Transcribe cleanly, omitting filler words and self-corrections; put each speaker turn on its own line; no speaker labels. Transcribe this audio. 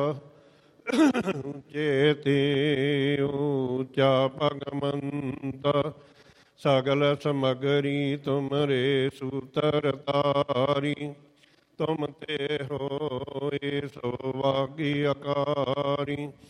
ਚੇਤੀ ਊਚਾ ਭਗਵੰਤ ਸਗਲ ਸਮਗਰੀ ਤੁਮਰੇ ਸੂਤਰ ਤਾਰੀ। ਤੁਮ ਤੇ ਹੋਏ ਸੋ ਵਾਗੀ ਅਕਾਰੀ